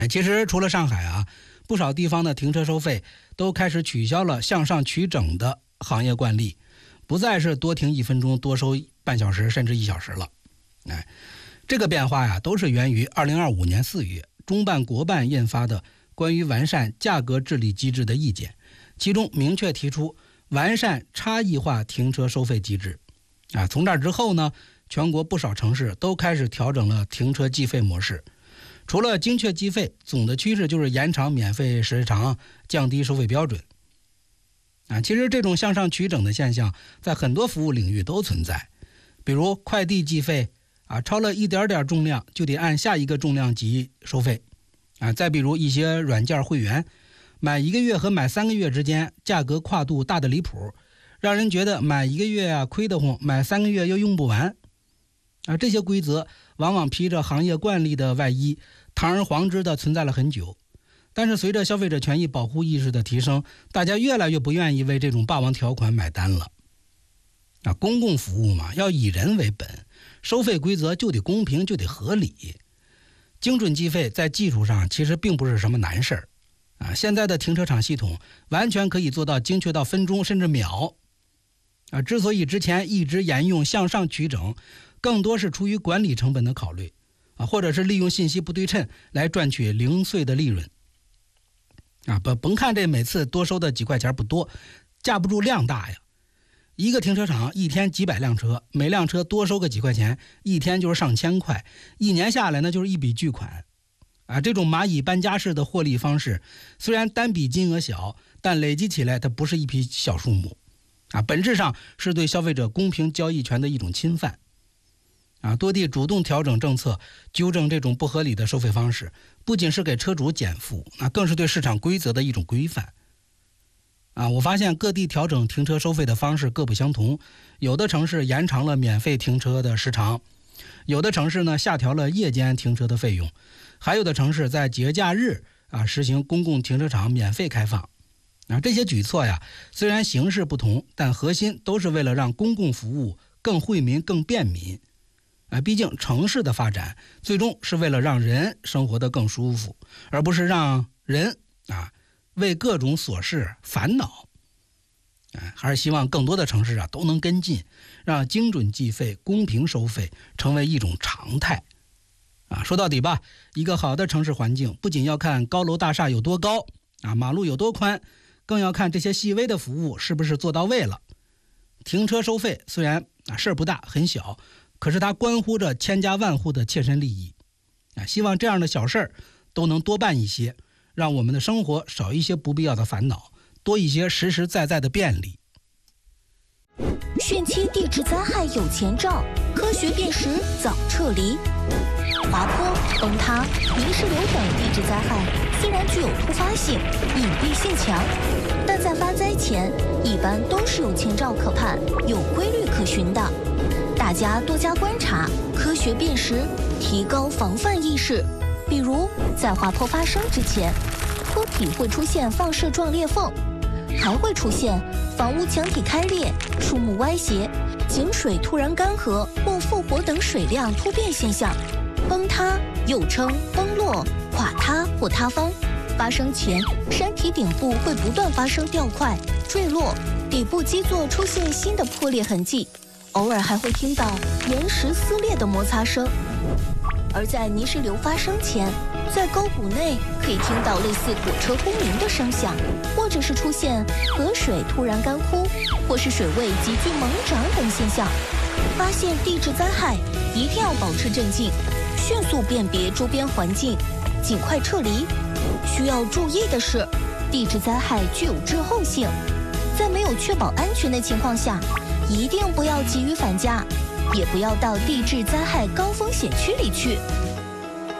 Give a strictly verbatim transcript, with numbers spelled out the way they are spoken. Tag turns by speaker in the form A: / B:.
A: 其实除了上海啊，不少地方的停车收费都开始取消了向上取整的行业惯例，不再是多停一分钟多收半小时甚至一小时了。哎，这个变化呀，都是源于二零二五年四月中办国办印发的关于完善价格治理机制的意见，其中明确提出完善差异化停车收费机制。啊，从这之后呢，全国不少城市都开始调整了停车计费模式。除了精确计费，总的趋势就是延长免费时长，降低收费标准。啊，其实这种向上取整的现象在很多服务领域都存在，比如快递计费啊，超了一点点重量就得按下一个重量级收费啊。再比如一些软件会员，买一个月和买三个月之间价格跨度大的离谱，让人觉得买一个月啊亏得慌，买三个月又用不完啊。这些规则往往披着行业惯例的外衣，堂而皇之的存在了很久。但是随着消费者权益保护意识的提升，大家越来越不愿意为这种霸王条款买单了。啊，公共服务嘛，要以人为本，收费规则就得公平，就得合理。精准计费在技术上其实并不是什么难事儿啊，现在的停车场系统完全可以做到精确到分钟甚至秒。啊，之所以之前一直沿用向上取整，更多是出于管理成本的考虑啊，或者是利用信息不对称来赚取零碎的利润。啊，甭甭看这每次多收的几块钱不多，架不住量大呀。一个停车场一天几百辆车，每辆车多收个几块钱，一天就是上千块，一年下来呢就是一笔巨款。啊，这种蚂蚁搬家式的获利方式，虽然单笔金额小，但累积起来它不是一笔小数目。啊，本质上是对消费者公平交易权的一种侵犯。啊，多地主动调整政策，纠正这种不合理的收费方式，不仅是给车主减负，啊，更是对市场规则的一种规范。啊，我发现各地调整停车收费的方式各不相同，有的城市延长了免费停车的时长，有的城市呢下调了夜间停车的费用，还有的城市在节假日啊实行公共停车场免费开放。啊，这些举措呀，虽然形式不同，但核心都是为了让公共服务更惠民、更便民。啊，毕竟城市的发展最终是为了让人生活得更舒服，而不是让人啊为各种琐事烦恼。啊，还是希望更多的城市啊都能跟进，让精准计费、公平收费成为一种常态。啊，说到底吧，一个好的城市环境不仅要看高楼大厦有多高啊，马路有多宽，更要看这些细微的服务是不是做到位了。停车收费虽然啊事儿不大很小，可是它关乎着千家万户的切身利益啊！希望这样的小事儿都能多办一些，让我们的生活少一些不必要的烦恼，多一些实实在在的便利。
B: 汛期地质灾害有前兆，科学辨识早撤离。滑坡、崩塌、泥石流等地质灾害虽然具有突发性、隐蔽性强，但在发灾前一般都是有前兆可盼、有规律可循的。大家多加观察，科学辨识，提高防范意识。比如，在滑坡发生之前，坡体会出现放射状裂缝，还会出现房屋墙体开裂、树木歪斜、井水突然干涸或复活等水量突变现象。崩塌又称崩落、垮塌或塌方，发生前，山体顶部会不断发生掉块、坠落，底部基座出现新的破裂痕迹。偶尔还会听到岩石撕裂的摩擦声，而在泥石流发生前，在沟谷内可以听到类似火车轰鸣的声响，或者是出现河水突然干枯，或是水位急剧猛涨等现象。发现地质灾害，一定要保持镇静，迅速辨别周边环境，尽快撤离。需要注意的是，地质灾害具有滞后性，在没有确保安全的情况下，一定不要急于返家，也不要到地质灾害高风险区里去。